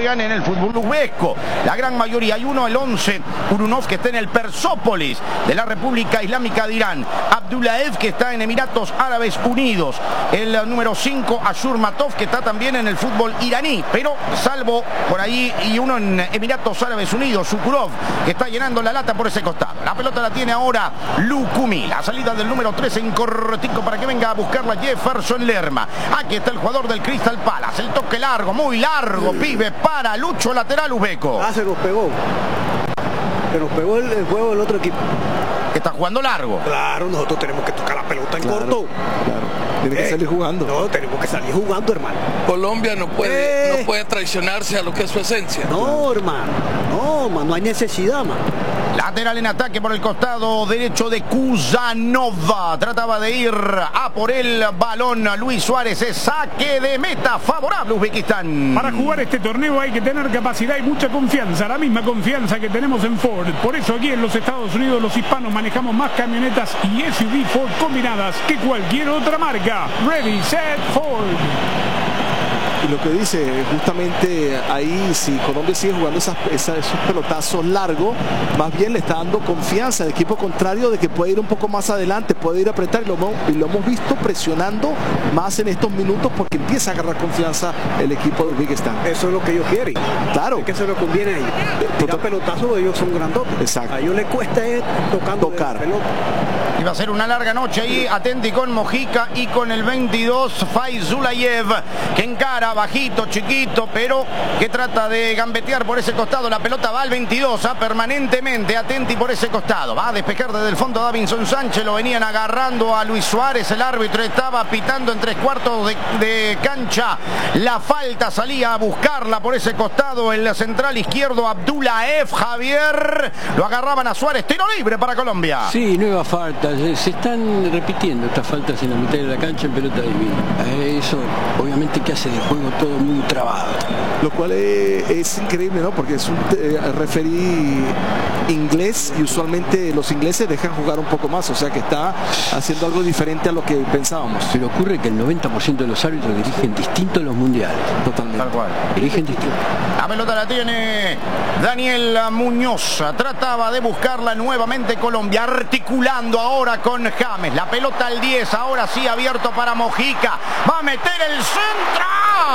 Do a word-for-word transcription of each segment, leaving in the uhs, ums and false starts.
juegan en el fútbol uzbeko. La gran mayoría, hay uno, el once, Urunov, que está en el Persópolis de la República Islámica de Irán. Abdullaev, que está en Emiratos Árabes Unidos. El número cinco, Ashurmatov, que está también en el fútbol iraní, pero salvo por ahí, y uno en Emiratos Árabes Unidos, Shukurov, que está llenando la lata por ese costado. La pelota la tiene ahora Lukumi. La salida del número trece en cortico para que venga a buscarla Jefferson Lerma. Aquí está el jugador del Crystal Palace. El toque largo, muy largo, pibe, para Lucho, lateral uzbeko. Ah, se nos pegó. Se nos pegó el, el juego del otro equipo. Que está jugando largo. Claro, nosotros tenemos que tocar la pelota en claro, corto. Claro. Tiene que eh, salir jugando. No, tenemos que salir jugando, hermano. Colombia no puede, eh. no puede traicionarse a lo que es su esencia. No, hermano. No, man, no hay necesidad, man. Lateral en ataque por el costado derecho de Kuzanova. Trataba de ir a por el balón Luis Suárez. Es saque de meta favorable Uzbekistán. Para jugar este torneo hay que tener capacidad y mucha confianza. La misma confianza que tenemos en Ford. Por eso aquí en los Estados Unidos los hispanos manejamos más camionetas y S U V Ford combinadas que cualquier otra marca. Ready, set, Ford. Y lo que dice, justamente ahí, si Colombia sigue jugando esas, esas, esos pelotazos largos, más bien le está dando confianza al equipo contrario de que puede ir un poco más adelante, puede ir a apretar, y lo, y lo hemos visto presionando más en estos minutos porque empieza a agarrar confianza el equipo de Uzbekistán. Eso es lo que ellos quieren. Claro. Es que se lo conviene a ellos. Tirar pelotazos, ellos son grandotes. Exacto. A ellos les cuesta es tocando tocar. La pelota. Iba a ser una larga noche ahí, atenti con Mojica y con el veintidós, Fayzulayev, que encara bajito, chiquito, pero que trata de gambetear por ese costado. La pelota va al veintidós, ¿ah? Permanentemente, atenti por ese costado. Va a despejar desde el fondo Davinson Sánchez, lo venían agarrando a Luis Suárez, el árbitro estaba pitando en tres cuartos de, de cancha. La falta salía a buscarla por ese costado, el central izquierdo Abdullaev, Javier, lo agarraban a Suárez, tiro libre para Colombia. Sí, nueva falta. Se están repitiendo estas faltas en la mitad de la cancha en pelota divina. Eso obviamente que hace el juego todo muy trabado. Lo cual es, es increíble, ¿no? Porque es un eh, referí inglés y usualmente los ingleses dejan jugar un poco más, o sea que está haciendo algo diferente a lo que pensábamos. Pero ocurre que el noventa por ciento de los árbitros dirigen distinto a los mundiales. Totalmente. Tal cual. Dirigen distinto. La pelota la tiene Daniel Muñoz. Trataba de buscarla nuevamente Colombia, articulando ahora con James. La pelota al diez, ahora sí abierto para Mojica. Va a meter el centro.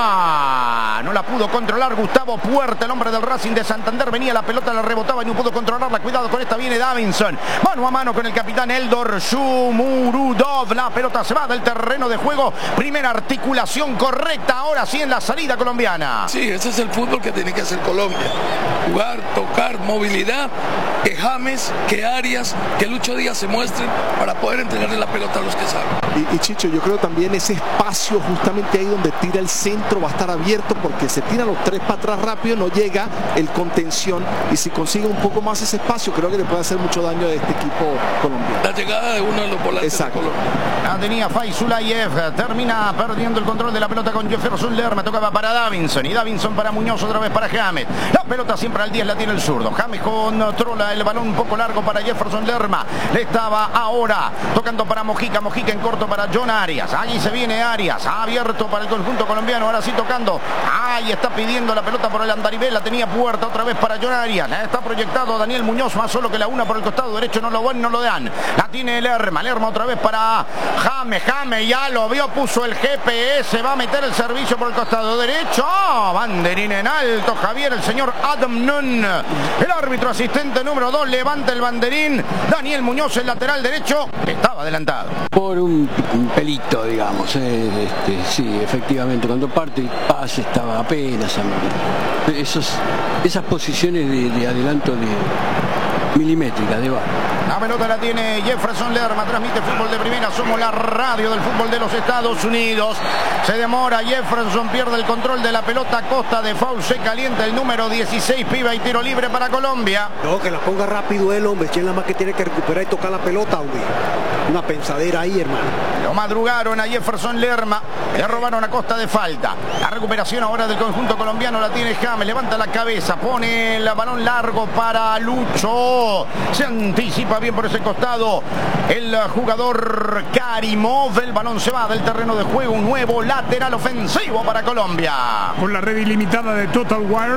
No la pudo controlar Gustavo Puerta, el hombre del Racing de Santander. Venía la pelota, la rebotaba y no pudo controlarla. Cuidado con esta, viene Davinson. Mano a mano con el capitán Eldor Shumurudov. La pelota se va del terreno de juego. Primera articulación correcta, ahora sí en la salida colombiana. Sí, ese es el fútbol que tiene que hacer Colombia. Jugar, tocar, movilidad. Que James, que Arias, que Lucho Díaz se muestren para poder entregarle la pelota a los que saben. Y, y Chicho, yo creo también ese espacio justamente ahí donde tira el centro va a estar abierto porque se tiran los tres para atrás rápido, no llega el contención y si consigue un poco más ese espacio creo que le puede hacer mucho daño a este equipo colombiano. La llegada de uno de los volantes. Exacto. De Colombia. La tenía Fayzulayev, termina perdiendo el control de la pelota con Jefferson Lerma, tocaba para Davinson y Davinson para Muñoz, otra vez para James. La pelota siempre al diez la tiene el zurdo. James controla el balón un poco largo para Jefferson Lerma. Le estaba ahora tocando para Mojica, Mojica en corto para John Arias. Allí se viene Arias, abierto para el conjunto colombiano, ahora sí tocando. Ahí está pidiendo la pelota por el andarivel, la tenía Puerta otra vez para John Arias. Está proyectado Daniel Muñoz, más solo que la una por el costado derecho, no lo van, no lo dan. La tiene Lerma, Lerma otra vez para James, James ya lo vio, puso el G P S, va a meter el servicio por el costado derecho. ¡Oh! Banderín en alto, Javier, el señor Adam Nunn, el árbitro asistente número dos, levanta el banderín. Daniel Muñoz, el lateral derecho, estaba adelantado. Por un, un pelito, digamos. Eh, este, sí, efectivamente, cuando parte el pase estaba apenas. Esos, esas posiciones de, de adelanto de milimétrica, de bajo. La pelota la tiene Jefferson Lerma, transmite fútbol de primera, somos la radio del fútbol de los Estados Unidos. Se demora Jefferson, pierde el control de la pelota a costa de foul, se calienta el número dieciséis, piba y tiro libre para Colombia. No, que la ponga rápido él, hombre, que es la más que tiene que recuperar y tocar la pelota, hombre. Una pensadera ahí, hermano. Lo madrugaron a Jefferson Lerma, le robaron a costa de falta. La recuperación ahora del conjunto colombiano la tiene James, levanta la cabeza, pone el balón largo para Lucho. Se anticipa bien por ese costado el jugador Karimov. El balón se va del terreno de juego, un nuevo lateral ofensivo para Colombia. Con la red ilimitada de Total Wire